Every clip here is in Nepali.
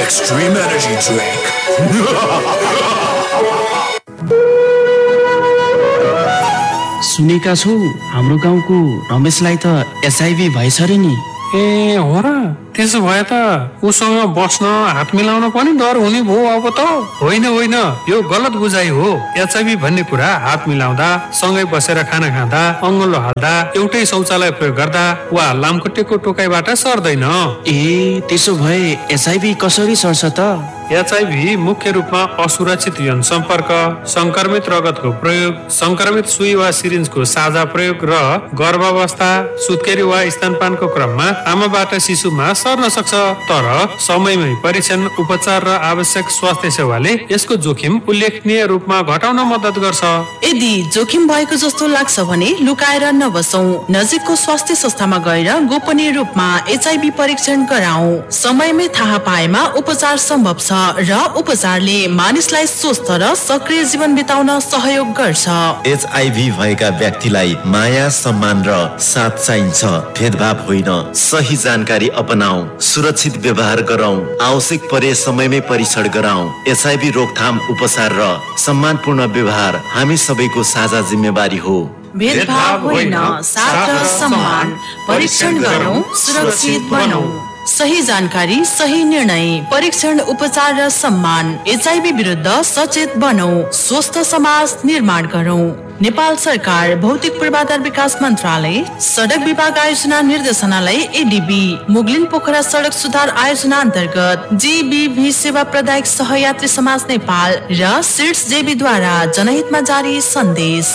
Extreme Energy Drink. सुनेका छौ हाम्रो गाउँको रमेशलाई त एचआईभी भएछ रे नि। ए हो र? त्यसो भए त उसँग बस्न हात मिलाउन पनि डर हुने भयो अब त। होइन होइन, यो गलत बुझाइ हो। एचआईभी भन्ने कुरा हात मिलाउँदा, सँगै बसेर खाना खाँदा, अङ्गलो हाल्दा, एउटै शौचालय प्रयोग गर्दा वा लामखुट्टेको टोकाइबाट सर्दैन। ए त्यसो भए एचआईभी कसरी सर्छ त? एचआईभी मुख्य रूपमा असुरक्षित यौन सम्पर्क, संक्रमित रगतको प्रयोग, संक्रमित सुई वा सिरिन्जको साझा प्रयोग र गर्भावस्था, सुत्केरी वा स्तनपानको क्रममा आमाबाट शिशुमा सर्न सक्छ। तर समयमै परीक्षण, उपचार र आवश्यक स्वास्थ्य सेवाले यसको जोखिम उल्लेखनीय रूपमा घटाउन मद्दत गर्छ। यदि जोखिम भएको जस्तो लाग्छ भने लुकाएर नबसौं, नजिकको स्वास्थ्य संस्थामा गएर गोपनीय रूपमा एचआईभी परीक्षण गराऊ। समयमै थाहा पाएमा उपचार सम्भव छ र उपचारले मानिसलाई स्वस्थ र सक्रिय जीवन बिताउन सहयोग गर्छ। एचआईभी भएका व्यक्तिलाई माया, सम्मान र साथ चाहिन्छ। भेदभाव होइन, सही जानकारी अपनाऊ, सुरक्षित व्यवहार गराऊ, आवश्यक परे समयमै परीक्षण गराऊ। एचआईभी रोकथाम, उपचार र सम्मानपूर्ण व्यवहार हामी सबैको साझा जिम्मेवारी हो। भेदभाव होइन, साथ र सम्मान। परीक्षण गरौँ, सुरक्षित बनौँ। सही जानकारी, सही निर्णय, परीक्षण, उपचार र सम्मान। एचआईभी विरुद्ध सचेत बनौं, स्वस्थ समाज निर्माण गरौं। नेपाल सरकार, भौतिक पूर्वाधार विकास मन्त्रालय, सडक विभाग आयोजना निर्देशनालय एडीबी, मुगलिन पोखरा सडक सुधार आयोजना अन्तर्गत जीबीभी सेवा प्रदायक सहयात्री समाज नेपाल र सिड्स जेबीद्वारा जनहितमा जारी सन्देश।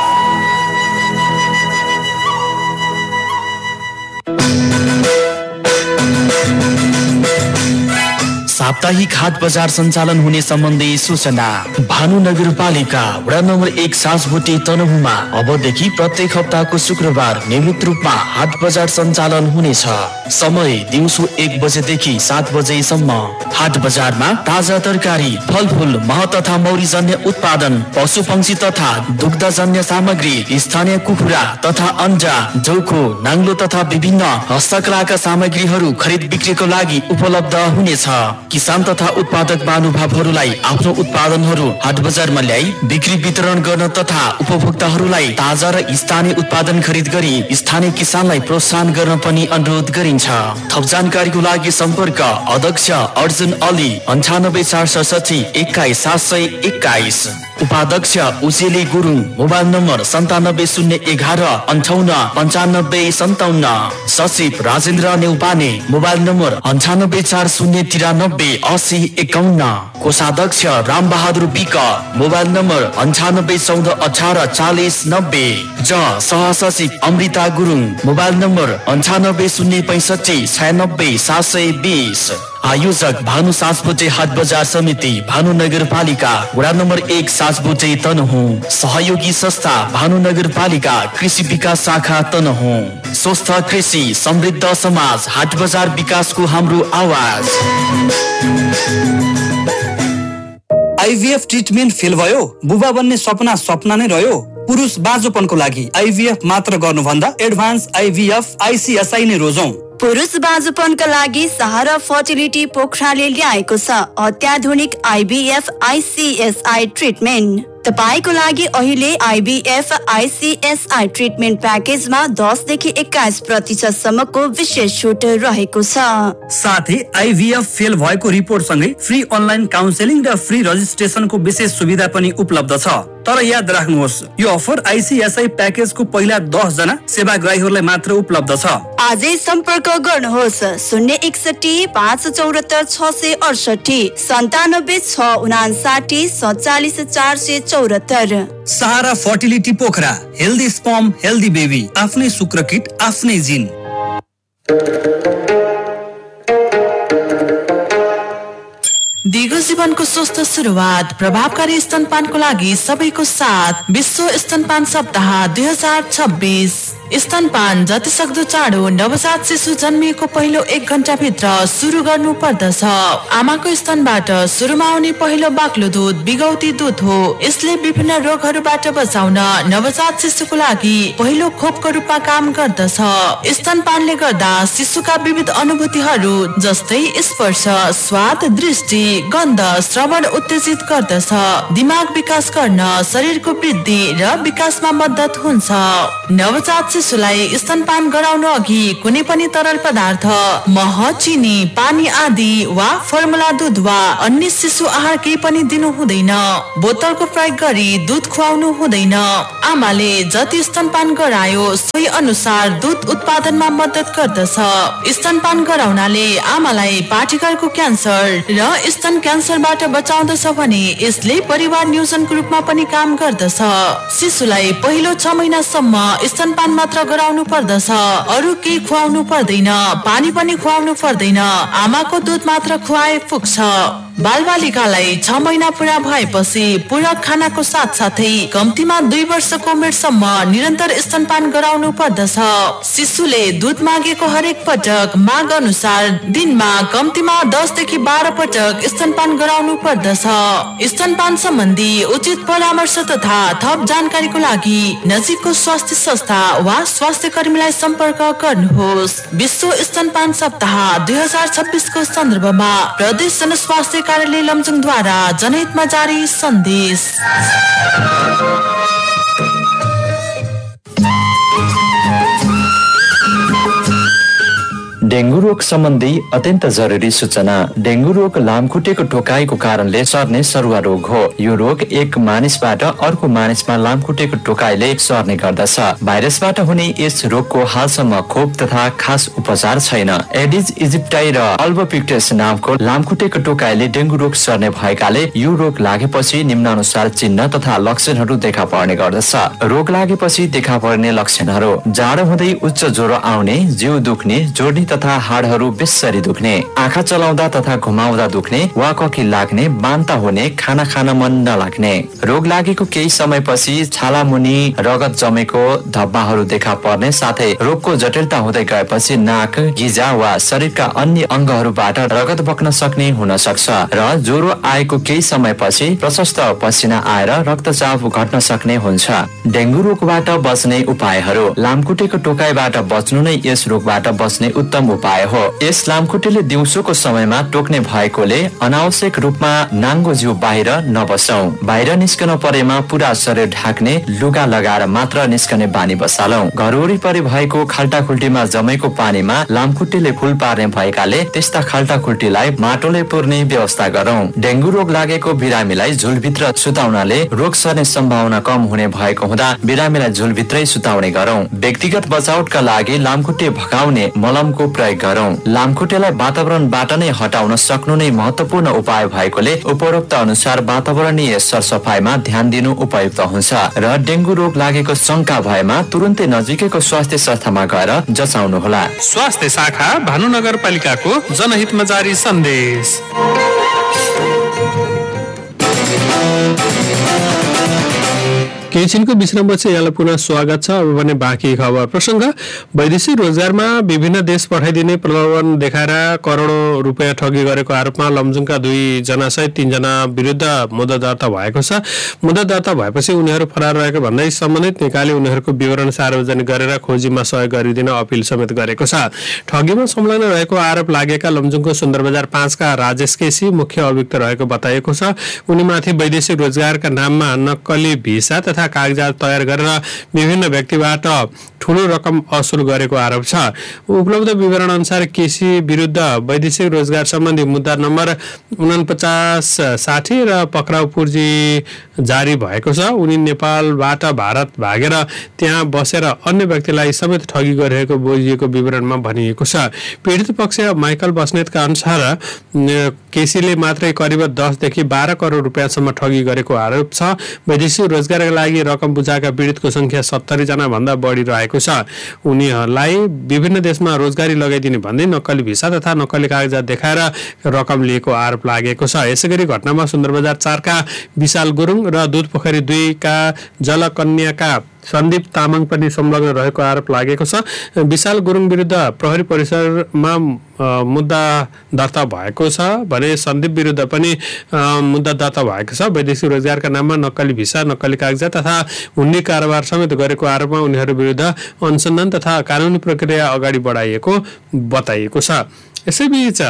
साप्ताहिक हाट बजार सञ्चालन हुने सम्बन्धी सूचना। भानु नगरपालिका वडा नम्बर 1 सासबोटे तनहुमा अबदेखि प्रत्येक हप्ताको शुक्रबार नियमित रूपमा हाट बजार सञ्चालन हुनेछ। समय दिउँसो 1 बजेदेखि 7 बजेसम्म। हाट बजारमा ताजा तरकारी, फलफूल, मह तथा मौरीजन्य उत्पादन, पशु पंक्षी तथा दुग्धजन्य सामग्री, स्थानीय कुखुरा तथा अन्डा, जौको, नाङ्लो तथा विभिन्न हस्तकलाका सामग्रीहरू खरिद बिक्रीको लागि उपलब्ध हुनेछ। किसान तथा उत्पादक महानुभावहरूलाई आफ्नो उत्पादनहरू हाट बजारमा ल्याई बिक्री वितरण गर्न तथा उपभोक्ताहरूलाई ताजा र स्थानीय उत्पादन खरिद गरी स्थानीय किसानलाई प्रोत्साहन गर्न पनि अनुरोध गरिन्छ। थप जानकारीको लागि सम्पर्क अध्यक्ष अर्जुन अली 98467 21721, उपाध्यक्ष उजेली गुरुङ, मोबाइल नम्बर 970111 589557, सचिव राजेन्द्र नेउपाने, मोबाइल नम्बर 98493 8051, कोषाध्यक्ष Ram Bahadur week, mobile number 9814184090, सहसचिव अमृता गुरुङ, मोबाइल नम्बर 9805566720। आयोजक भानु सासबोटे हाट बजार समिति, भानु नगरपालिका वडा नम्बर 1 सासबोटे तनहुँ। सहयोगी संस्था भानु नगरपालिका कृषि विकास शाखा तनहुँ। स्वस्थ कृषि, समृद्ध समाज, हाट बजार विकासको हाम्रो आवाज। आइभीएफ ट्रिटमेन्ट फेल भयो? बुबा बन्ने सपना नै रह्यो? पुरुष बाँझोपनको लागि आइभीएफ मात्र गर्नुभन्दा एडभान्स आइभीएफ आइसीएसआई नै रोजौं। पुरुष बाँझोपनका लागि सहारा फर्टिलिटी पोखराले ल्याएको छ अत्याधुनिक आइभीएफ आइसीएसआई ट्रिटमेन्ट। तपाईको लागि अहिले आइभीएफ आइसीएसआई ट्रिटमेन्ट प्याकेजमा 10 देखि 21% सम्मको विशेष छुट रहेको छ। साथै आइभीएफ फेल भएको रिपोर्ट सँगै फ्री अनलाइन काउन्सेलिङ र फ्री रजिस्ट्रेसनको विशेष सुविधा पनि उपलब्ध छ। तर याद राख्नुहोस्, यो अफर आइसीएसआई प्याकेजको पहिला 10 जना सेवाग्राहीहरूलाई मात्र उपलब्ध छ। आजै सम्पर्क गर्नुहोस् 061 574 668 97 659 47 474। सहारा fertility Pokhara, healthy sperm, healthy baby, आफ्नै शुक्र किट, आफ्नै जिन। दीर्घ जीवनको स्वस्थ सुरुवात, प्रभावकारी स्तनपानको लागि सबैको साथ विश्व स्तनपान सप्ताह 2026। स्तनपान जति सक्दो चाँडो नवजात शिशु जन्मिएको पहिलो 1 घण्टाभित्र सुरु गर्नु पर्दछ। आमाको स्तनबाट सुरुमा आउने पहिलो बाक्लो दूध बिगौती दूध हो। यसले विभिन्न रोगहरूबाट बचाउन नवजात शिशुको लागि पहिलो खोपको रूपमा काम गर्दछ। स्तनपानले गर्दा शिशुका विविध अनुभूतिहरू जस्तै स्पर्श, स्वाद, दृष्टि, गन्ध, श्रवण उत्तेजित गर्दछ। दिमाग विकास गर्न, शरीरको वृद्धि र विकासमा मद्दत हुन्छ। नवजात शिशुलाई स्तनपान गराउन अघि कुनै पनि तरल पदार्थ, मह, चिनी, पानी आदि वा फर्मुला दूध वा अन्य शिशु आहार केही पनि दिनु हुँदैन। बोतलको प्रयोग गरी दूध खुवाउनु हुँदैन। आमाले जति स्तनपान गरायो सोही अनुसार दूध उत्पादनमा मद्दत गर्दछ। स्तनपान गराउनाले आमालाई पाठीघरको क्यान्सर र स्तन क्यान्सरबाट बचाउँदछ भने यसले परिवार नियोजनको रूपमा पनि काम गर्दछ। शिशुलाई पहिलो 6 महिनासम्म स्तनपान मात्र गराउनु पर्दछ। अरू केही खुवाउनु पर्दैन, पानी पनि खुवाउनु पर्दैन। आमाको दूध मात्र खुवाए पुग्छ। बालबालिकालाई 6 महिना पुरा भएपछि पूरक खानाको साथसाथै कम्तीमा 2 वर्षको उमेरसम्म निरन्तर स्तनपान गराउनु पर्दछ। शिशुले दूध मागेको हरेक पटक माग अनुसार दिनमा कम्तीमा 10 देखि 12 पटक स्तनपान गराउनु पर्दछ। स्तनपान सम्बन्धी उचित परामर्श तथा थप जानकारीको लागि नजिकको स्वास्थ्य संस्था वा स्वास्थ्य कर्मीलाई सम्पर्क गर्नुहोस्। विश्व स्तनपान सप्ताह 2026 को सन्दर्भमा प्रदेश जनस्वास्थ्य कार्यालय लमजुङद्वारा जनहितमा जारी सन्देश। डेंगू रोग सम्बन्धी अत्यन्त जरुरी सूचना। डेंगू रोग लामखुट्टेको टोकाइको कारणले सर्ने सरुवा रोग हो। यो रोग एक मानिसबाट अर्को मानिसमा लामखुट्टेको टोकाइले सर्ने गर्दछ। भाइरसबाट हुने यस रोगको हालसम्म खोप तथा खास उपचार छैन। एडिज इजिप्टाई र अल्बोपिक्टस नामको लामखुट्टेको टोकाइले डेंगू रोग सर्ने भएकाले यो रोग लागेपछि निम्नानुसार चिन्ह तथा लक्षणहरू देखा पर्ने गर्दछ। रोग लागेपछि देखा पर्ने लक्षणहरू: जाडो हुँदै उच्च ज्वरो आउने, जिउ दुख्ने, जोड्नी तथा हाडहरू बेसरी दुख्ने, आँखा चलाउँदा तथा घुमाउँदा दुख्ने वा ककी लाग्ने, बान्ता हुने, खाना खान मन नलाग्ने। रोग लागेको केही समयपछि छाला मुनि रगत जमेको धब्बाहरू देखा पर्ने साथै रोगको जटिलता हुँदै गएपछि नाक, गिजा वा शरीरका अन्य अङ्गहरूबाट रगत बग्न सक्ने हुन सक्छ र ज्वरो आएको केही समयपछि प्रशस्त पसिना आएर रक्तचाप घट्न सक्ने हुन्छ। डेंगू रोगबाट बच्ने उपायहरू: लामखुट्टेको टोकाइबाट बच्नु नै यस रोगबाट बच्ने उत्तम उपाय हो। यस लामखुट्टेले दिउँसोको समयमा टोक्ने भएकोले अनावश्यक रूपमा नाङ्गो जिउ बाहिर नबसौं। बाहिर निस्कन परेमा पुरा शरीर ढाक्ने लुगा लगाएर मात्र निस्कने बानी बसालौं। घर वरिपरि भएको खाल्टाखुल्टीमा जमेको पानीमा लामखुट्टेले फुल पार्ने भएकाले त्यस्ता खाल्टाखुल्टीलाई माटोले पुर्ने व्यवस्था गरौं। डेंगू रोग लागेको बिरामीलाई झुलभित्र सुताउनाले रोग सर्ने सम्भावना कम हुने भएको हुँदा बिरामीलाई झुलभित्रै सुताउने गरौं। व्यक्तिगत बचावका लागि लामखुट्टे भगाउने मलमको प्रयोग गरौं। लामखुट्टेलाई वातावरणबाट नै हटाउन सक्नु नै महत्वपूर्ण उपाय भएकोले उपरोक्त अनुसार वातावरणीय सरसफाइमा ध्यान दिनु उपयुक्त हुन्छ र डेंगू रोग लागेको शंका भएमा तुरुन्तै नजिकैको स्वास्थ्य संस्थामा गएर जचाउनुहोला। स्वास्थ्य शाखा भानुनगरपालिकाको जनहितमा जारी सन्देश। केही छिनको विश्रामपछि यहाँलाई पुनः स्वागत छ। अब भने बाँकी खबर प्रसंग। वैदेशिक रोजगारमा विभिन्न देश पठाइदिने प्रलोभन देखाएर करोडौं रुपियाँ ठगी गरेको आरोपमा लमजुङका 2 जना सहित 3 जना विरुद्ध मुद्दा दर्ता भएको छ। मुद्दा दर्ता भएपछि उनीहरू फरार रहेको भन्दै सम्बन्धित निकायले उनीहरूको विवरण सार्वजनिक गरेर खोजीमा सहयोग गरिदिन अपिल समेत गरेको छ। ठगीमा संलग्न रहेको आरोप लागेका लमजुङको सुन्दरबजार 5 का राजेश केसी मुख्य अभियुक्त रहेको बताइएको छ। उनीमाथि वैदेशिक रोजगारका नाममा नक्कली भिसा तथा कागजात तयार गरेर विभिन्न व्यक्तिबाट ठूलो रकम असुल गरेको आरोप छ। उपलब्ध विवरण अनुसार केसी विरुद्ध वैदेशिक रोजगार सम्बन्धी मुद्दा नम्बर 4960 र पक्राउ पूर्जी जारी भएको छ। उनी नेपालबाट भारत भागेर त्यहाँ बसेर अन्य व्यक्तिलाई समेत ठगी गरिरहेको बुझिएको विवरणमा भनिएको छ। पीडित पक्ष माइकल बस्नेतका अनुसार केसीले मात्रै करिब 10 देखि 12 करोड रुपियाँसम्म ठगी गरेको आरोप छ। वैदेशिक रोजगारका लागि रकम बुझाएका पीडितको संख्या 70 जना भन्दा बढी रहेको छ। उनीहरूलाई विभिन्न देशमा रोजगारी लगाइदिने भन्दै नक्कली भिसा तथा नक्कली कागजात देखाएर रकम लिएको आरोप लागेको छ। यसैगरी घटनामा सुन्दरबजार 4 का विशाल गुरुङ र दुधपोखरी 2 का जलकन्याका सन्दीप तामाङ पनि संलग्न रहेको आरोप लागेको छ। विशाल गुरुङ विरुद्ध प्रहरी परिसरमा मुद्दा दर्ता भएको छ भने सन्दीप विरुद्ध पनि मुद्दा दर्ता भएको छ। वैदेशिक रोजगारका नाममा नक्कली भिसा, नक्कली कागजात तथा हुन्डी कारोबार समेत गरेको आरोपमा उनीहरू विरुद्ध अनुसन्धान तथा कानुनी प्रक्रिया अगाडि बढाइएको बताइएको छ। यसैबीच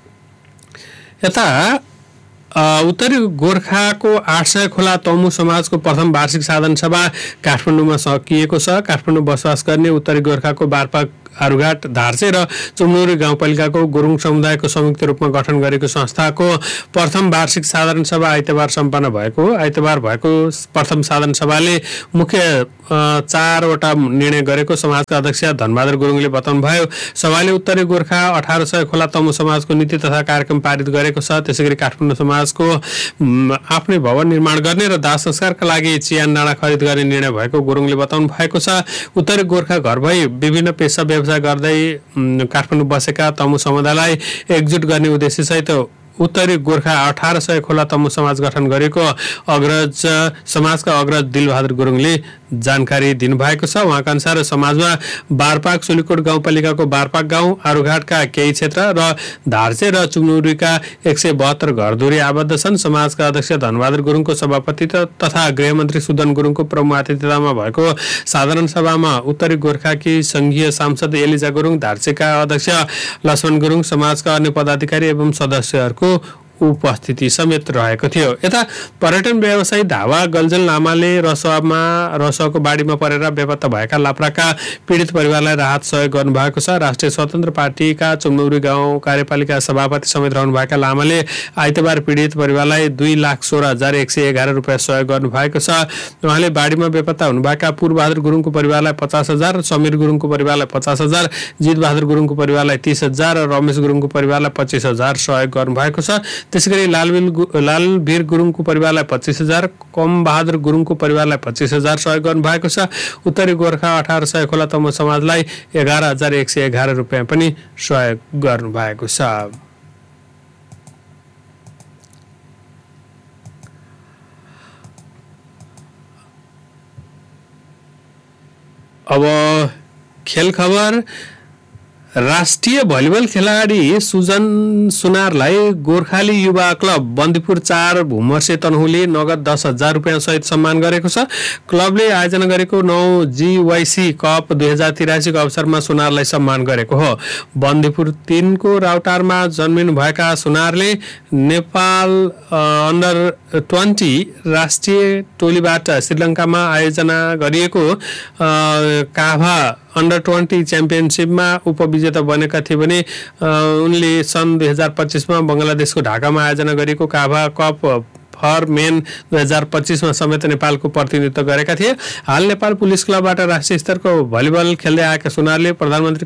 यता उत्तरी गोर्खाको 800 खोला तमु समाजको प्रथम वार्षिक साधन सभा काठमाडौँमा सकिएको छ। काठमाडौँ बसोबास गर्ने उत्तरी गोर्खाको बारपाक, आरुघाट, धार्चे र चुम्नुरी गाउँपालिकाको गुरुङ समुदायको संयुक्त रूपमा गठन गरेको संस्थाको प्रथम वार्षिक साधारण सभा आइतबार सम्पन्न भएको हो। आइतबार भएको प्रथम साधारण सभाले मुख्य 4वटा निर्णय गरेको समाजका अध्यक्ष धनबहादुर गुरुङले बताउनुभयो। सभाले उत्तरी गोर्खा 1800 खोला तमु समाजको नीति तथा कार्यक्रम पारित गरेको छ। त्यसैगरी काठमाडौँ समाजको आफ्नै भवन निर्माण गर्ने र दाह संस्कारका लागि चियान डाँडा खरिद गर्ने निर्णय भएको गुरुङले बताउनु भएको छ। उत्तरी गोर्खा घर भई विभिन्न पेसा व्यवसाय गर्दै काठमाडौँ बसेका तमु समुदायलाई एकजुट गर्ने उद्देश्यसहित उत्तरी गोर्खा 1800 खोला तमु समाज गठन गरेको समाजका अग्रज दिलबहादुर गुरुङले जानकारी दिनुभएको छ। उहाँका अनुसार समाजमा बारपाक, सुलीकोट गाउँपालिकाको बारपाक गाउँ, आरुघाटका केही क्षेत्र र धार्चे र चुम्नुरीका 172 घरधुरी आबद्ध छन्। समाजका अध्यक्ष धनबहादुर गुरुङको सभापति तथा गृहमन्त्री सुदन गुरुङको प्रमुख अतिथितामा भएको साधारण सभामा उत्तरी गोर्खाकी संघीय सांसद एलिजा गुरुङ, धार्चेका अध्यक्ष लक्ष्मण गुरुङ, समाजका अन्य पदाधिकारी एवं सदस्यहरूको उपस्थिति समेत रहेको थियो। यता पर्यटन व्यवसायी धावा गलजन लामाले रसुवाको बाढीमा परेर बेपत्ता भएका लाप्राका पीडित परिवारलाई राहत सहयोग गर्नुभएको छ। राष्ट्रिय स्वतन्त्र पार्टीका चुम्नुरी गाउँ कार्यपालिका सभापति समेत रहनुभएका लामाले आइतबार पीडित परिवारलाई 2,16,111 रुपियाँ सहयोग गर्नुभएको छ। उहाँले बाढीमा बेपत्ता हुनुभएका पूर्वबहादुर गुरुङको परिवारलाई 50,000, समीर गुरुङको परिवारलाई 50,000, जितबहादुर गुरुङको परिवारलाई 30,000 र रमेश गुरुङको परिवारलाई 25,000 सहयोग गर्नुभएको छ। त्यसैगरी लालवीर गुरुङको परिवारलाई 25,000, कम बहादुर गुरुङको परिवारलाई 25,000 सहयोग गर्नुभएको छ। उत्तरी गोर्खा 1800 खोला तमु समाजलाई 11,111 रुपियाँ पनि सहयोग गर्नुभएको छ। अब खेल खबर। राष्ट्रिय भलिबल खेलाडी सुजन सुनारलाई गोर्खाली युवा क्लब बन्दीपुर 4 भूमर्से तनहुले नगद 10,000 रुपियाँ सहित सम्मान गरेको छ। क्लबले आयोजना गरेको 9 GYC कप 2083 को अवसरमा सुनारलाई सम्मान गरेको हो। बन्दीपुर 3 को राउटारमा जन्मिनु भएका सुनारले नेपाल अन्डर 20 राष्ट्रिय टोलीबाट श्रीलङ्कामा आयोजना गरिएको काभा अन्डर 20 च्याम्पियनसिपमा उपविजेता बनेका थिए भने उनले सन् 2025 मा बङ्गलादेशको ढाकामा आयोजना गरेको काभा कप फर मेन 2025 मा समेत नेपालको प्रतिनिधित्व गरेका थिए। हाल नेपाल पुलिस क्लबबाट राष्ट्रिय स्तरको भलिबल खेल्दै आएका सुनारले प्रधानमन्त्री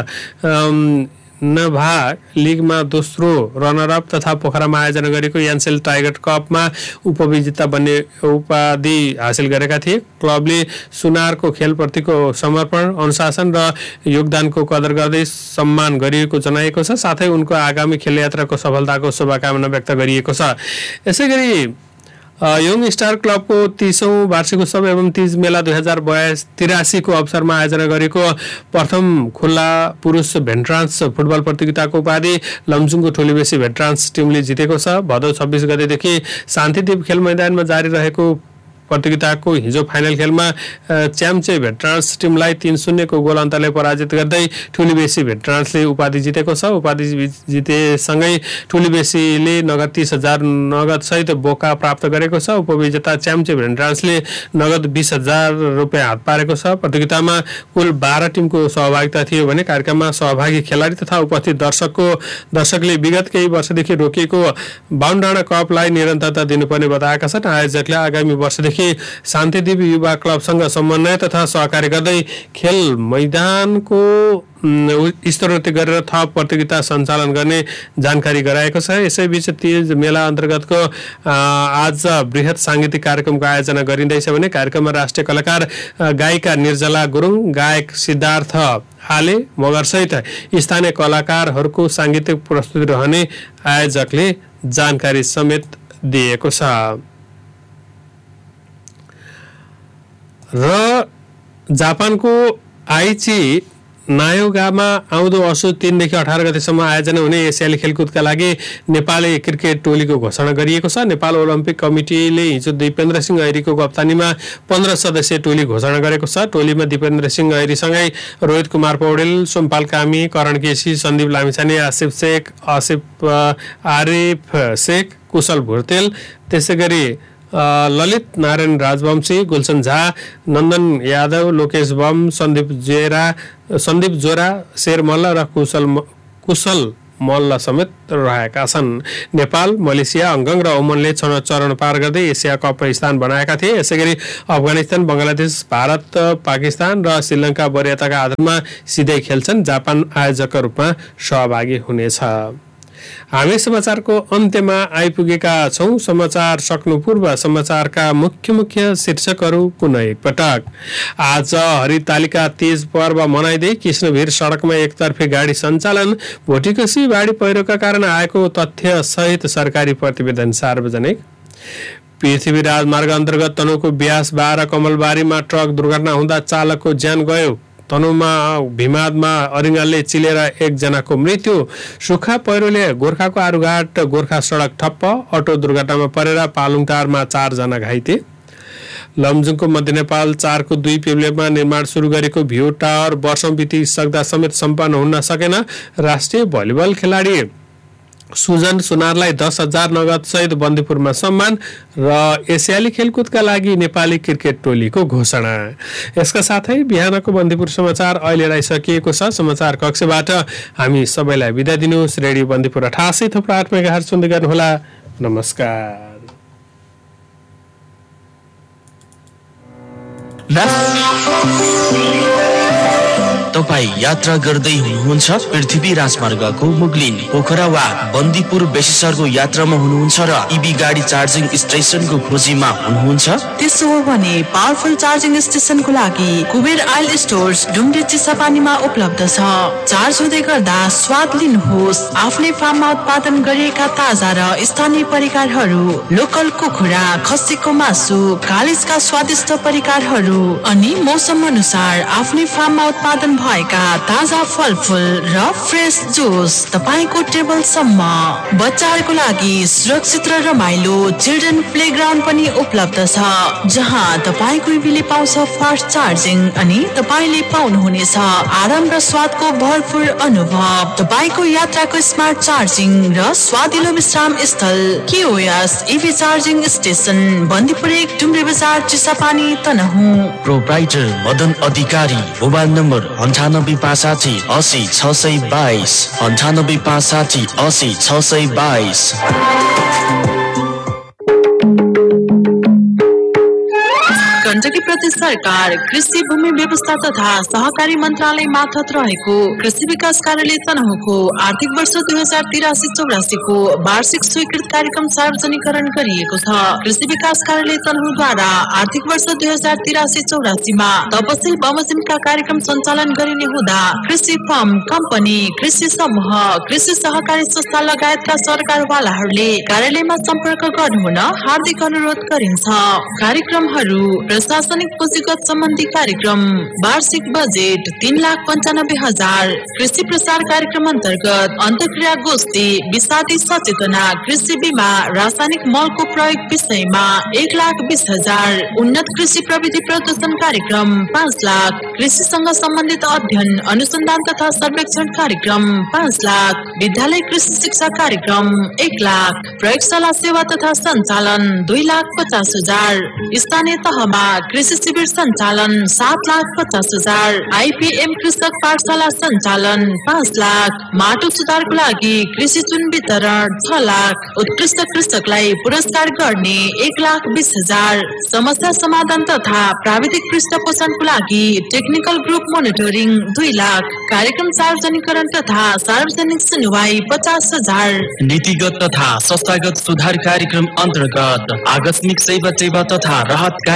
कप नभा लिगमा दोस्रो रनरअप तथा पोखरामा आयोजना गरेको यान्सेल टाइगर कपमा उपविजेता बन्ने उपाधि हासिल गरेका थिए। क्लबले सुनारको खेलप्रतिको समर्पण, अनुशासन र योगदानको कदर गर्दै सम्मान गरिएको जनाएको छ। साथै उनको आगामी खेल यात्राको सफलताको शुभकामना व्यक्त गरिएको छ। यसैगरी यङ स्टार क्लबको 30औं वार्षिक उत्सव एवं तीज मेला 2083 को अवसरमा आयोजना गरेको प्रथम खुल्ला पुरुष भेन्ट्रान्स फुटबल प्रतियोगिताको उपाधि लमजुङको ठोलीबेसी भेन्ट्रान्स टिमले जितेको छ। भदौ 26 गतेदेखि शान्तिद्वीप खेल मैदानमा जारी रहेको प्रतियोगिताको हिजो फाइनल खेलमा च्याम्चे भेट्रान्स टिमलाई 3-0 को गोल अन्तरले पराजित गर्दै ठुलीबेसी भेट्रान्सले उपाधि जितेको छ। उपाधि जितेसँगै ठुलीबेसीले नगद 30,000 नगद सहित बोका प्राप्त गरेको छ। उपविजेता च्याम्चे भेट्रान्सले नगद 20,000 रुपियाँ हात पारेको छ। प्रतियोगितामा कुल 12 टिमको सहभागिता थियो भने कार्यक्रममा सहभागी खेलाडी तथा उपस्थित दर्शकले विगत केही वर्षदेखि रोकिएको बाहुनडाँडा कपलाई निरन्तरता दिनुपर्ने बताएका छन्। आयोजकले आगामी वर्षदेखि शान्तिद्वीप युवा क्लबसँग समन्वय तथा सहकार्य गर्दै खेल मैदानको स्तरोन्नति गरेर थप प्रतियोगिता सञ्चालन गर्ने जानकारी गराएको छ। यसैबीच तीज मेला अन्तर्गतको आज बृहत सांगीतिक कार्यक्रमको आयोजना गरिँदैछ भने कार्यक्रममा राष्ट्रिय कलाकार गायिका निर्जला गुरुङ, गायक सिद्धार्थ आले मगर सहित स्थानीय कलाकारहरूको सांगीतिक प्रस्तुति रहने आयोजकले जानकारी समेत दिएको छ। र जापानको आइची नायोगामा आउँदो असोज 3 देखि 18 गतेसम्म आयोजना हुने एसियाली खेलकुदका लागि नेपाली क्रिकेट टोलीको घोषणा गरिएको छ। नेपाल ओलम्पिक कमिटीले हिजो दिपेन्द्र सिंह ऐरीको कप्तानीमा 15 सदस्यीय टोली घोषणा गरेको छ। टोलीमा दिपेन्द्र सिंह ऐरीसँगै रोहित कुमार पौडेल, सोमपाल कामी, करण केसी, सन्दीप लामिछाने, आसिफ शेख, आरिफ शेख, कुशल भुर्तेल, त्यसैगरी ललित नारायण राजवंशी, गुलशन झा, नन्दन यादव, लोकेश बम, सन्दीप जोरा, शेर मल्ल र कुशल मल्ल समेत रहेका छन्। नेपाल, मलेसिया, हङकङ र ओमनले चरण पार गर्दै एसिया कपमा स्थान बनाएका थिए। यसैगरी अफगानिस्तान, बङ्गलादेश, भारत, पाकिस्तान र श्रीलङ्का वरियताका आधारमा सिधै खेल्छन्। जापान आयोजकका रूपमा सहभागी हुनेछ। हामी समाचारको अन्त्यमा आइपुगेका छौं। समाचार सक्नु पूर्व समाचारका मुख्य शीर्षकहरू पुनः एकपटक। आज हरितालिका तीज पर्व मनाइदै कृष्णभिर सडकमा एकतर्फे गाडी सञ्चालन, भोटिकोशी बाढी पहिरोका कारण आएको तथ्य सहित सरकारी प्रतिवेदन सार्वजनिक। पृथ्वी राजमार्ग अन्तर्गत तनहुको ब्यास 12 कमलबारीमा ट्रक दुर्घटना हुँदा चालकको ज्यान गयो। तनहुमा भिमादमा अरिङ्गालले चिलेर 1 जनाको मृत्यु। सुक्खा पहिरोले गोर्खाको आरुघाट गोर्खा सडक ठप्प, अटो दुर्घटनामा परेर पालुङटारमा 4 जना घाइते। लमजुङको मध्य नेपाल 4 को 2 पेब्लेमा निर्माण सुरु गरेको भ्यू टावर वर्षौं बितिसक्दा समेत सम्पन्न हुन सकेन। राष्ट्रिय भलिबल खेलाडी सुजन सुनारलाई 10,000 नगद सहित बन्दीपुरमा सम्मान र एसियाली खेलकुदका लागि नेपाली क्रिकेट टोलीको घोषणा। यसका साथै बिहानको बन्दीपुर समाचार अहिले सकिएको छ। समाचार कक्षबाट हामी सबैलाई बिदा दिनुहोस्। रेडियो बन्दीपुर 88 थुप्रो 8 मेगाहर्ज सुन्दै गर्नुहोला। नमस्कार। तपाई यात्रा गर्दै हुनुहुन्छ पृथ्वी राजमार्गको मुगलिन, पोखरा वा बन्दीपुर बेसिसरको यात्रामा हुनुहुन्छ र इबी गाडी चार्जिङ स्टेसनको खोजीमा हुनुहुन्छ? त्यसो हो भने पावरफुल चार्जिङ स्टेसनको लागि कुबेर आइल स्टोर्स डुम्रे चिसापानीमा उपलब्ध छ। चार्ज हुँदै गर्दा स्वाद लिनुहोस् आफ्नै फार्ममा उत्पादन गरिएका ताजा र स्थानीय परिकारहरू, लोकल कुखुरा, खसीको मासु, कालिजका स्वादिष्ट परिकारहरू अनि मौसम अनुसार आफ्नै फार्ममा उत्पादन भएका ताजा फलफुल र फ्रेश जुस तपाईको टेबलसम्म। बच्चाहरूको लागि सुरक्षित र रमाइलो चिल्ड्रेन प्लेग्राउन्ड पनि उपलब्ध छ, जहाँ तपाईको इबीले पाउँछ फास्ट चार्जिङ अनि तपाईले पाउनुहुनेछ आराम र स्वादको भरपूर अनुभव। तपाईको यात्राको स्मार्ट चार्जिङ र स्वादिलो विश्राम स्थल केओएस इबी चार्जिङ स्टेसन, बन्दीपुर 1, डुम्रे बजार, चिसापानी, तनहुँ। प्रोप्राइटर मदन अधिकारी। Mobile number 9865 80 622 9865 80 622। गण्डकी प्रदेश सरकार कृषि भूमि व्यवस्था तथा सहकारी मन्त्रालय मार्फत रहेको कृषि विकास कार्यालय तनहुँको आर्थिक वर्ष 2083-84 को वार्षिक स्वीकृत कार्यक्रम सार्वजनिकरण गरिएको छ। कृषि विकास कार्यालय तनहुँद्वारा आर्थिक वर्ष 2083-84 मा तपसिल बमोजिमका कार्यक्रम सञ्चालन गरिने हुँदा कृषि फर्म, कम्पनी, कृषि समूह, कृषि सहकारी संस्था लगायतका सरकारवालाहरूले कार्यालयमा सम्पर्क गर्नुहुन हार्दिक अनुरोध गरिन्छ। कार्यक्रमहरू: प्रशासनिक पुँजीगत सम्बन्धी कार्यक्रम, वार्षिक बजेट 3,95,000। कृषि प्रसार कार्यक्रम अन्तर्गत अन्तर्क्रिया गोष्ठी, विषादी सचेतना, कृषि बीमा, रासायनिक मलको प्रयोग विषयमा 1,20,000। उन्नत कृषि प्रविधि प्रदर्शन कार्यक्रम 5 लाख। कृषिसँग सम्बन्धित अध्ययन, अनुसन्धान तथा सर्वेक्षण कार्यक्रम 5 लाख। विद्यालय कृषि शिक्षा कार्यक्रम 1 लाख। प्रयोगशाला सेवा तथा सञ्चालन 2,50,000। स्थानीय तहमा कृषि शिविर सञ्चालन 7,50,000। आइपीएम कृषक पाठशाला सञ्चालन 5 लाख। माटो सुधारको लागि कृषि चुन वितरण 6 लाख। उत्कृष्ट कृषकलाई पुरस्कार गर्ने 1,20,000। समस्या समाधान तथा प्राविधिक पृष्ठपोषणको लागि टेक्निकल ग्रुप मोनिटरिङ 2 लाख। कार्यक्रम सार्वजनिकरण तथा सार्वजनिक सुनवाई 50,000। नीतिगत तथा संस्थागत सुधार कार्यक्रम अन्तर्गत आकस्मिक सेवा तथा राहत कार्यक्रम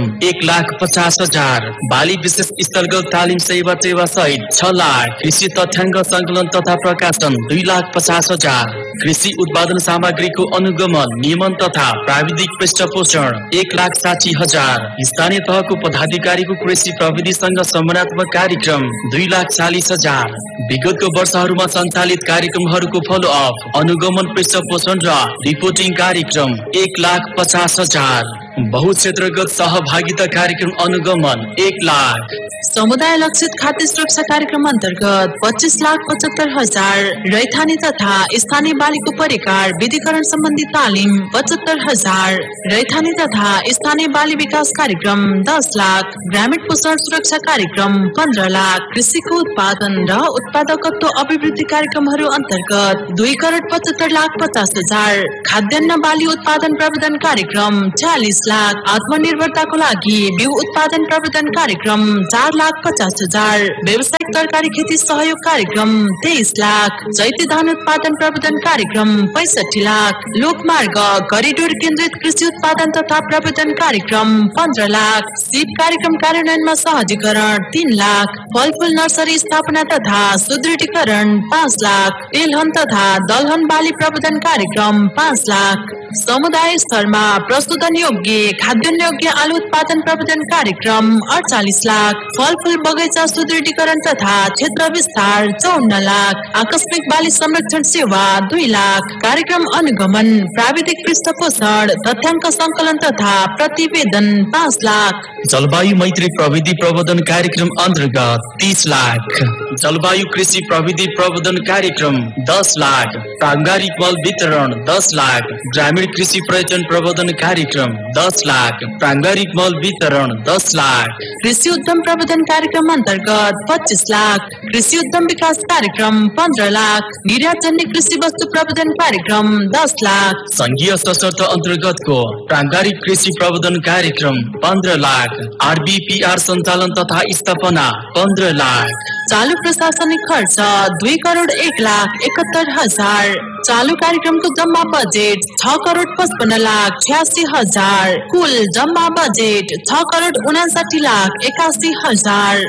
1,50,000। बाली विशेष स्थलगत तालिम सेवा सहित 6 लाख। कृषि तथ्याङ्क सङ्कलन तथा प्रकाशन 2,50,000। कृषि उत्पादन सामग्रीको अनुगमन नियमन तथा प्राविधिक पृष्ठपोषण 1,60,000। स्थानीय तहको पदाधिकारीको कृषि प्रविधिसँग सम्मानात्मक कार्यक्रम 2,40,000। विगतको वर्षहरूमा सञ्चालित कार्यक्रमहरूको फलोअप अनुगमन पृष्ठपोषण र रिपोर्टिङ कार्यक्रम 1,50,000। बहुक्षेत्रगत सहभागिता कार्यक्रम अनुगमन 1 लाख। समुदाय लक्षित खाद्य सुरक्षा कार्यक्रम अन्तर्गत 25,75,000। रैथाने तथा स्थानीय बालीको परिकार विधिकरण सम्बन्धी तालिम 75,000। रैथाने तथा स्थानीय बाली विकास कार्यक्रम 10 लाख। ग्रामीण पोषण सुरक्षा कार्यक्रम 15 लाख। कृषिको उत्पादन र उत्पादकत्व अभिवृद्धि कार्यक्रमहरू अन्तर्गत 2,75,50,000। खाद्यान्न बाली उत्पादन प्रबन्धन कार्यक्रम 40 लाख। आत्मनिर्भरताको लागि बिउ उत्पादन प्रबन्धन कार्यक्रम 4,50,000। व्यावसायिक तरकारी खेती सहयोग कार्यक्रम 23 लाख। चैती धान उत्पादन प्रबन्धन कार्यक्रम 65 लाख। लोकमार्ग करिडोर केन्द्रित कृषि उत्पादन तथा प्रबन्धन कार्यक्रम 15 लाख। सिप कार्यक्रम कार्यान्वयनमा सहजीकरण 3 लाख। फलफुल नर्सरी स्थापना तथा सुदृढीकरण 5 लाख। तेलहन तथा दलहन बाली प्रबन्धन कार्यक्रम 5 लाख। समुदाय स्तरमा प्रस्तुतन योग्य खाद्यान्न योग्य आलु उत्पादन प्रबन्धन कार्यक्रम 48 लाख। फलफुल बगैँचा सुदृढीकरण तथा क्षेत्र विस्तार 54 लाख। आकस्मिक बाली संरक्षण सेवा 2 लाख। कार्यक्रम अनुगमन प्राविधिक पृष्ठपोषण तथ्याङ्क सङ्कलन तथा प्रतिवेदन 5 लाख। जलवायु मैत्री प्रविधि प्रबन्धन कार्यक्रम अन्तर्गत 30 लाख। जलवायु कृषि प्रविधि प्रबन्धन कार्यक्रम 10 लाख। प्राङ्गारिक मल वितरण 10 लाख। ग्रामीण कृषि पर्यटन प्रबन्धन कार्यक्रम 10 लाख। प्राङ्गारिक मल वितरण 10 लाख। कृषि उद्यम प्रबन्धन कार्यक्रम अन्तर्गत 25 लाख। कृषि उद्यम विकास कार्यक्रम 15 लाख। निर्यातजन्य कृषि वस्तु प्रबन्धन कार्यक्रम 10 लाख। संघीय सशर्त अन्तर्गतको प्राङ्गारिक कृषि प्रबन्धन कार्यक्रम 15 लाख। RBPR सञ्चालन तथा स्थापना 15 लाख। चालू प्रशासनिक खर्च 2,01,71,000। चालू कार्यक्रमको जम्मा बजेट 6,55,86,000। कुल जम्मा बजेट 6,59,81,000।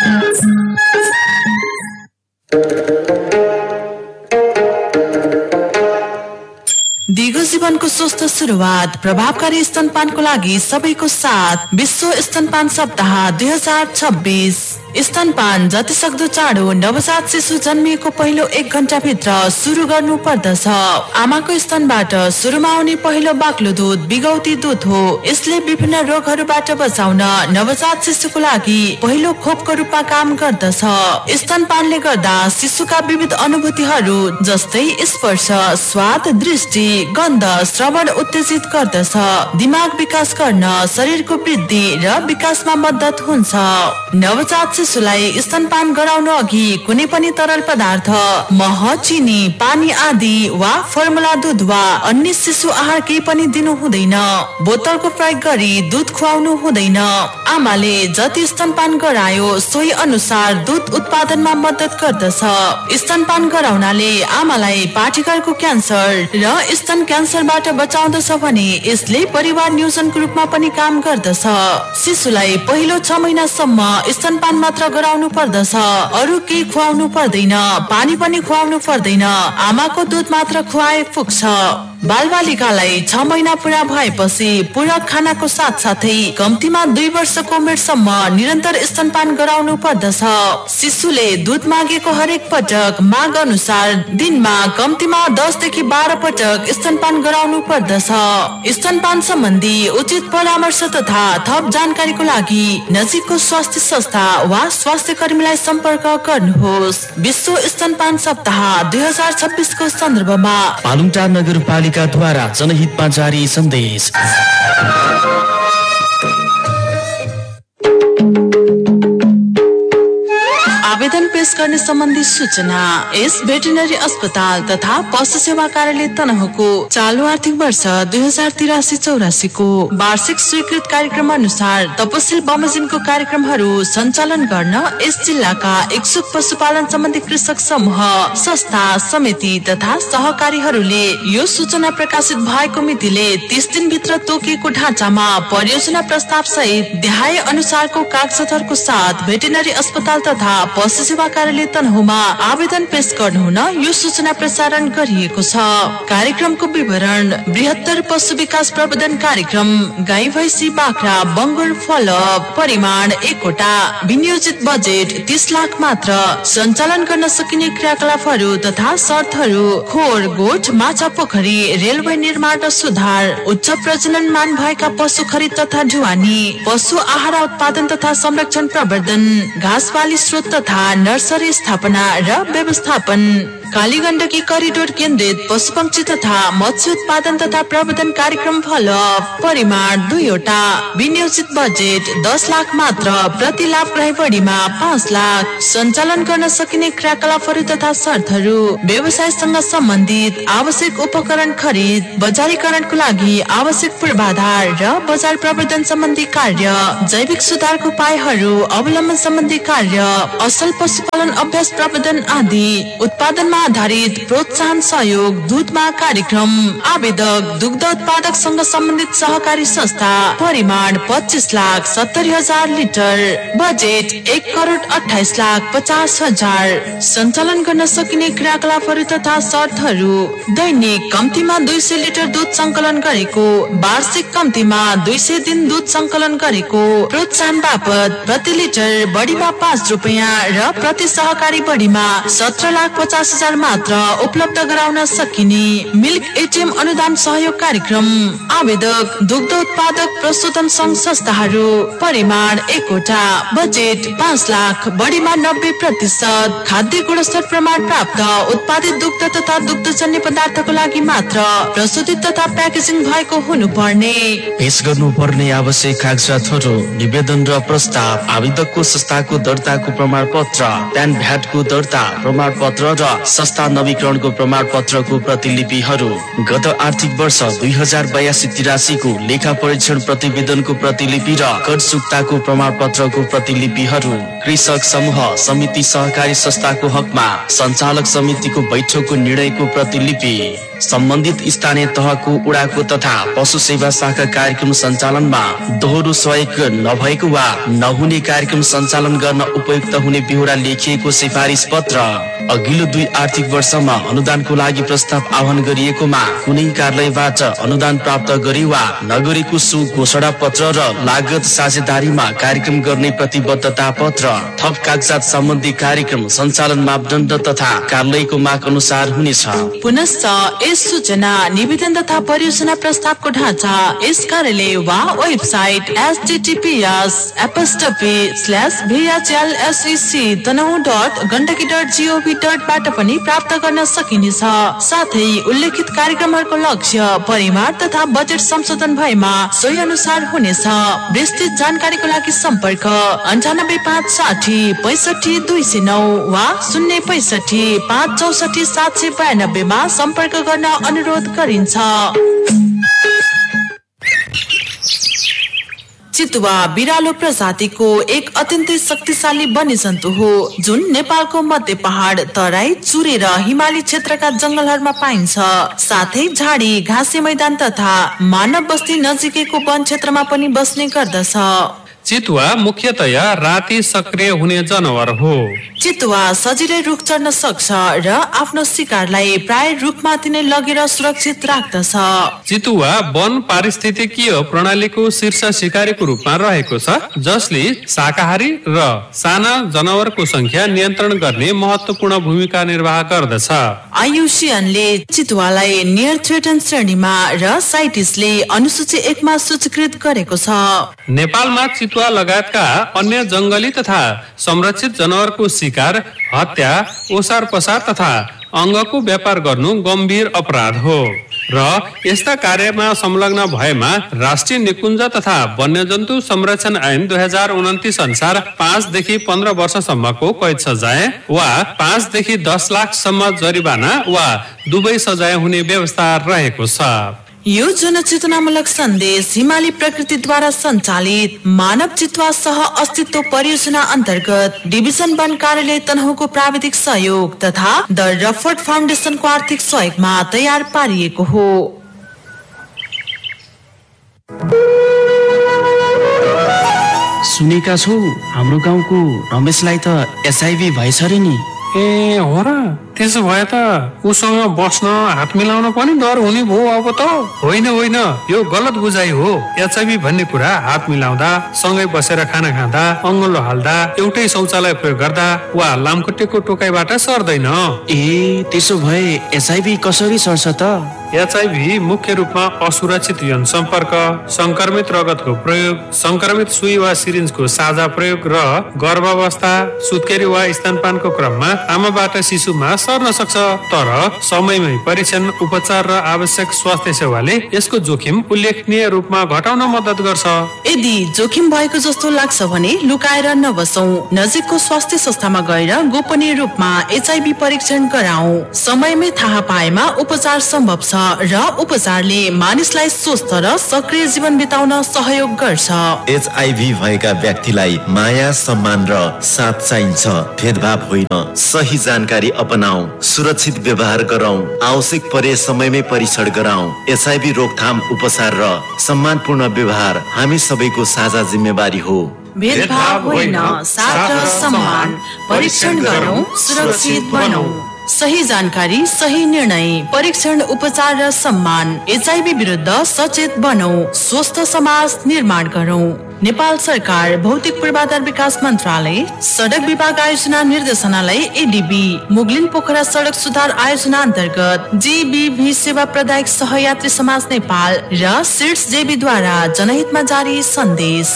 दिगो जीवनको स्वस्थ सुरुवात प्रभावकारी स्तनपानको लागि सबैको साथ विश्व स्तनपान सप्ताह 2026। स्तनपान जति सक्दो चाँडो नवजात शिशु जन्मिएको पहिलो 1 घण्टा भित्र सुरु गर्नु पर्दछ। आमाको स्तनबाट सुरुमा आउने पहिलो बाक्लो दुध बिगौती दुध हो। यसले विभिन्न रोगहरूबाट बचाउन नवजात शिशुको लागि पहिलो खोपको रूपमा काम गर्दछ। स्तनपानले गर्दा शिशुका विविध अनुभूतिहरू जस्तै स्पर्श, स्वाद, दृष्टि, गन्ध, श्रवण उत्तेजित गर्दछ। दिमाग विकास गर्न, शरीरको वृद्धि र विकासमा मद्दत हुन्छ। नवजात शिशुलाई स्तनपान गराउन अघि कुनै पनि तरल पदार्थ, मह, चिनी, पानी आदि वा फर्मुला दुध वा अन्य शिशु आहार केही पनि दिनु हुँदैन। बोतलको प्रयोग गरी दुध खुवाउनु हुँदैन। आमाले जति स्तनपान गरायो सोही अनुसार दुध उत्पादनमा मद्दत गर्दछ। स्तनपान गराउनाले आमालाई पाठीघरको क्यान्सर र स्तन क्यान्सरबाट बचाउँदछ भने यसले परिवार नियोजनको रूपमा पनि काम गर्दछ। शिशुलाई पहिलो 6 महिनासम्म स्तनपान मात्र गराउनु पर्दछ। अरू केही खुवाउनु पर्दैन। पानी पनि खुवाउनु पर्दैन। आमाको दुध मात्र खुवाए पुग्छ। बालबालिकालाई 6 महिना पुरा भएपछि पूरक खानाको साथसाथै कम्तीमा 2 वर्षको उमेरसम्म निरन्तर स्तनपान गराउनु पर्दछ। शिशुले दुध मागेको हरेक पटक माग अनुसार दिनमा कम्तीमा 10 देखि 12 पटक स्तनपान गराउनु पर्दछ। स्तनपान सम्बन्धी उचित परामर्श तथा थप जानकारीको लागि नजिकको स्वास्थ्य संस्था वा स्वास्थ्य कर्मीलाई सम्पर्क गर्नुहोस्। विश्व स्तनपान सप्ताह 2026 को सन्दर्भमा पालुङटार नगरपालिकाद्वारा जनहितमा जारी सन्देश। आवेदन पेश गर्ने सम्बन्धी सूचना यस भेटरिनरी अस्पताल तथा पशु सेवा कार्यालय तनहुको चालू आर्थिक वर्ष 2083-84 को वार्षिक स्वीकृत कार्यक्रम अनुसार तपसिल बमोजिमको कार्यक्रमहरू सञ्चालन गर्न यस जिल्लाका इच्छुक पशुपालन सम्बन्धी कृषक समूह, संस्था, समिति तथा सहकारीहरूले यो सूचना प्रकाशित भएको मितिले 30 दिनभित्र तोकिएको ढाँचामा परियोजना प्रस्ताव सहित देहाय अनुसारको कागजातहरूको साथ भेटरिनरी अस्पताल तथा पशु सेवा कार्यालय तनहुमा आवेदन पेश गर्नुहुन यो सूचना प्रसारण गरिएको छ। कार्यक्रमको विवरण: बृहत्तर पशु विकास प्रबन्धन कार्यक्रम, गाई भैँसी बाख्रा बङ्गुर फलोअप, परिमाण 1 वटा, विनियोजित बजेट 30 लाख मात्र, सञ्चालन गर्न सकिने क्रियाकलापहरू तथा शर्तहरू: खोर, गोठ, माछा पोखरी, रेलवे निर्माण र सुधार, उच्च प्रजनन मान भएका पशु खरिद तथा ढुवानी, पशु आहार उत्पादन तथा संरक्षण प्रवर्धन, घाँस बाली स्रोत तथा नर्सरी स्थापना र व्यवस्थापन, कालीगण्डकी करिडोर केन्द्रित पशुपक्षी तथा मत्स्य उत्पादन तथा प्रवर्धन कार्यक्रम फलोअप, परिमाण 2 वटा, विनियोजित बजेट 10 लाख मात्र, प्रति लाभग्राही बढीमा 5 लाख, सञ्चालन गर्न सकिने क्रियाकलापहरू तथा शर्तहरू: व्यवसायसँग सम्बन्धित आवश्यक उपकरण खरिद, बजारीकरणको लागि आवश्यक पूर्वाधार र बजार प्रवर्धन सम्बन्धी कार्य, जैविक सुधारको उपायहरू अवलम्बन सम्बन्धी कार्य, असल पशुपालन अभ्यास प्रवर्धन आदि, उत्पादनमा आधारित प्रोत्साहन सहयोग, दूधमा कार्यक्रम, आवेदक दुग्ध उत्पादकसँग सम्बन्धित सहकारी संस्था, परिमाण 25,70,000 लिटर, बजेट 1,28,50,000, सञ्चालन गर्न सकिने क्रियाकलापहरू तथा शर्तहरू: दैनिक कम्तीमा 200 लिटर दूध सङ्कलन गरेको, वार्षिक कम्तीमा 200 दिन दूध सङ्कलन गरेको, प्रोत्साहन बापत प्रति लिटर बढीमा 5 रुपियाँ र प्रति सहकारी बढीमा 17,50,000 मात्र उपलब्ध गराउन सकिने, मिल्क एटिएम अनुदान सहयोग कार्यक्रम, आवेदक दुग्ध उत्पादक प्रशोधन संघ संस्थाहरू, परिमाण 1 वटा, बजेट 5 लाख, बढीमा 90%, खाद्य गुणस्तर प्रमाण प्राप्त उत्पादित दुग्ध तथा दुग्धजन्य पदार्थको लागि मात्र प्रशोधित तथा प्याकेजिङ भएको हुनुपर्ने। पेश गर्नुपर्ने आवश्यक कागजातहरू: निवेदन र प्रस्ताव, आवेदकको संस्थाको दर्ताको प्रमाण पत्र, प्यान भ्याटको दर्ता प्रमाण पत्र र संस्था नवीकरणको प्रमाण पत्रको प्रतिलिपिहरू, गत आर्थिक वर्ष 2082-83 को लेखा परीक्षण प्रतिवेदनको प्रतिलिपि र कर सुक्ताको प्रमाण पत्रको प्रतिलिपिहरू, कृषक समूह, समिति, सहकारी संस्थाको हकमा सञ्चालक समितिको बैठकको निर्णयको प्रतिलिपि, सम्बन्धित स्थानीय तहको उडाको तथा पशु सेवा शाखा कार्यक्रम सञ्चालनमा दोहोरो सहयोग नभएको वा नहुने कार्यक्रम सञ्चालन गर्न उपयुक्त हुने बेहोरा लेखिएको सिफारिस पत्र, अघिल्लो 2 आर्थिक वर्षमा अनुदानको लागि प्रस्ताव आह्वान गरिएकोमा कुनै कार्यालयबाट अनुदान प्राप्त गरे वा नगरेको सो घोषणा पत्र र लागत साझेदारीमा कार्यक्रम गर्ने प्रतिबद्धता पत्र, थप कागजात सम्बन्धी कार्यक्रम सञ्चालन मापदण्ड तथा कार्यालयको माग अनुसार हुनेछ। पुनश्च यस सूचना, निवेदन तथा परियोजना प्रस्तावको ढाँचा यस कार्यालय वा वेबसाइट https://bhlsec.tanau.gandaki.gov.बाट पनि प्राप्त गर्न सकिनेछ। साथै उल्लेखित कार्यक्रमहरूको लक्ष्य, परिमाण तथा बजेट संशोधन भएमा सोही अनुसार हुनेछ। विस्तृत जानकारीको लागि सम्पर्क 9856065209 वा 065564792 मा सम्पर्क गर्न अनुरोध गरिन्छ। चितुवा बिरालो प्रजातिको एक अत्यन्तै शक्तिशाली वन्यजन्तु हो जुन नेपालको मध्य पहाड, तराई, चुरे र हिमाली क्षेत्रका जंगलहरूमा पाइन्छ। साथै झाडी, घाँसे मैदान तथा मानव बस्ती नजिकैको वन क्षेत्रमा पनि बस्ने गर्दछ। चितुवा मुख्यतया राति सक्रिय हुने जनावर हो। चितुवा सजिलै रुख चढ्न सक्छ र आफ्नो शिकारलाई प्राय रुखमाथि नै लगेर सुरक्षित राख्दछ। चितुवा वन पारिस्थितिकीय प्रणालीको शीर्ष शिकारीको रूपमा रहेको छ, जसले शाकाहारी र साना जनावरको संख्या नियन्त्रण गर्ने महत्त्वपूर्ण भूमिका निर्वाह गर्दछ। आयुसिएनले चितुवालाई नियर थ्रेटन श्रेणीमा र साइटिसले अनुसूची 1 मा सूचीकृत गरेको छ। नेपालमा चितुवा लगायतका अन्य जंगली तथा संरक्षित जनावरको शिकार, हत्या, ओसार पसार तथा अङ्गको व्यापार गर्नु गम्भीर अपराध हो र यस्ता कार्यमा संलग्न भएमा राष्ट्रिय निकुञ्ज तथा वन्यजन्तु संरक्षण ऐन 2029 अनुसार 5 देखि 15 वर्षसम्मको कैद सजाय वा 5 देखि 10 लाखसम्म जरिवाना वा दुवै सजाय हुने व्यवस्था रहेको छ। यो जनचेतनामूलक सन्देश हिमाली प्रकृतिद्वारा सञ्चालित मानव चितवा सह अस्तित्व परियोजना अन्तर्गत डिभिजन 1 कार्यालय तनहुँको प्राविधिक सहयोग तथा द रफर्ड फाउन्डेसनको आर्थिक सहयोगमा तयार पारिएको हो। सुनेका छौ हाम्रो गाउँको रमेशलाई त एसआईभी भएछ रे नि। ए हो र, त्यसो भए त उसँग बस्न हात मिलाउन पनि डर हुने भयो अब त। होइन होइन, यो गलत बुझाइ हो। एचआईभी भन्ने कुरा हात मिलाउँदा, सँगै बसेर खाना खाँदा, अङ्गलो हाल्दा, एउटै शौचालय प्रयोग गर्दा वा लामखुट्टेको टोकाइबाट सर्दैन। ए त्यसो भए एचआईभी कसरी सर्छ त? एचआईभी मुख्य रूपमा असुरक्षित यौन सम्पर्क, संक्रमित रगतको प्रयोग, संक्रमित सुई वा सिरिन्जको साझा प्रयोग र गर्भावस्था, सुत्केरी वा स्तनपानको क्रममा आमाबाट शिशुमा सर्न सक्छ। तर समयमै परीक्षण, उपचार र आवश्यक स्वास्थ्य सेवाले यसको जोखिम उल्लेखनीय रूपमा घटाउन मद्दत गर्छ। यदि जोखिम भएको जस्तो लाग्छ भने लुकाएर नबसौं, नजिकको स्वास्थ्य संस्थामा गएर गोपनीय रूपमा एचआईभी परीक्षण गराऊ। समयमै थाहा पाएमा उपचार सम्भव छ र उपचारले मानिसलाई स्वस्थ र सक्रिय जीवन बिताउन सहयोग गर्छ। एचआईभी भएका व्यक्तिलाई माया, सम्मान र साथ चाहिन्छ। भेदभाव होइन, सही जानकारी अपनाऊ, सुरक्षित व्यवहार गरौं, आवश्यक परे समयमै परीक्षण गराऊ। एचआईभी रोकथाम, उपचार र सम्मानपूर्ण व्यवहार हामी सबैको साझा जिम्मेवारी हो। भेदभाव होइन, साथ र सम्मान। परीक्षण गरौं, सुरक्षित बनौं। सही जानकारी, सही निर्णय। परीक्षण, उपचार र सम्मान। एचआईभी विरुद्ध सचेत बनौं, स्वस्थ समाज निर्माण गरौं। नेपाल सरकार, भौतिक पूर्वाधार विकास मन्त्रालय, सडक विभाग आयोजना निर्देशनालय एडीबी, मुगलिन पोखरा सडक सुधार आयोजना अन्तर्गत जीबीभी सेवा प्रदायक सहयात्री समाज नेपाल र सिड्स जेबीद्वारा जनहितमा जारी सन्देश।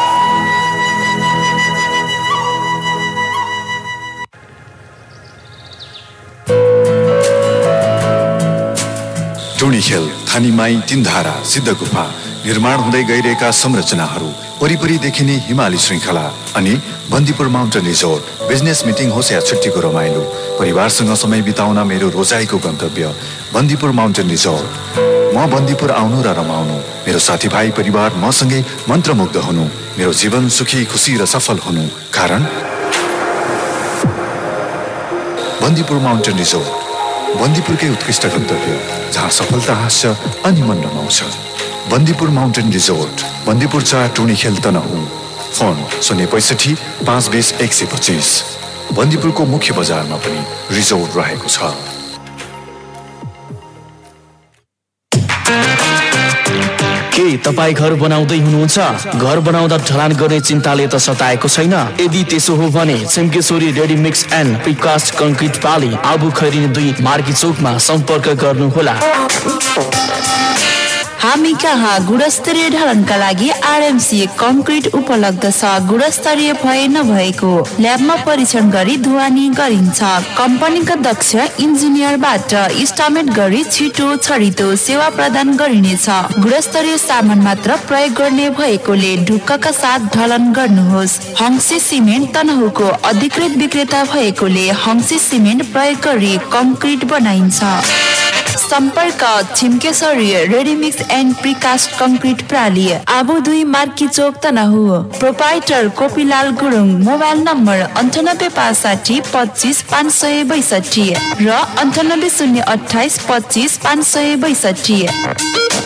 टोणीखेल, थानीमाई, तीनधारा, सिद्धगुफा निर्माण हुँदै गइरहेका संरचनाहरू, वरिपरि देखिने हिमाली श्रृङ्खला अनि Bandipur mountain resort. Business meeting होस् या छुट्टीको रमाइलो, परिवारसँग समय बिताउन मेरो रोजाइको गन्तव्य बन्दीपुर माउन्टेन रिजोर्ट। म बन्दीपुर आउनु र रमाउनु, मेरो साथीभाइ परिवार मसँगै मन्त्रमुग्ध हुनु, मेरो जीवन सुखी, खुसी र सफल हुनु। कारण बन्दीपुर माउन्टेन रिजोर्ट, बन्दीपुरकै उत्कृष्ट गन्तव्य जहाँ सफलता हाँस्छ अनि मन रमाउँछ। Bandipur mountain resort, Bandipur 4, टोणीखेल, Tanahun. Phone 065 520 125। बन्दीपुरको मुख्य बजारमा पनि रिजोर्ट रहेको छ। के तपाईँ घर बनाउँदै हुनुहुन्छ? घर बनाउँदा ढलान गर्ने चिन्ताले त सताएको छैन? यदि त्यसो हो भने सिमकेश्वरी ready mix and precast concrete पाली, आबु खैरिनी 2, मार्गी चोकमा सम्पर्क गर्नुहोला। हामी कहाँ गुणस्तरीय ढलानका लागि आरएमसी कङ्क्रिट उपलब्ध छ। गुणस्तरीय भए नभएको ल्याबमा परीक्षण गरी ढुवानी गरिन्छ। कम्पनीका दक्ष इन्जिनियरबाट इस्टामेट गरी छिटो छरितो सेवा प्रदान गरिनेछ। गुणस्तरीय सामान मात्र प्रयोग गर्ने भएकोले ढुक्कका साथ ढलान गर्नुहोस्। हङ्सी सिमेन्ट तनहुँको अधिकृत विक्रेता भएकोले हङ्सी सिमेन्ट प्रयोग गरी कङ्क्रिट बनाइन्छ। सम्पर्क छिमकेश्वरी ready mix and precast concrete प्राली, Abu 2, marquee Chowk, Tanahun. Proprietor कोपिलाल Gurung. Mobile number 9865 25 562 र 98 028 25 562।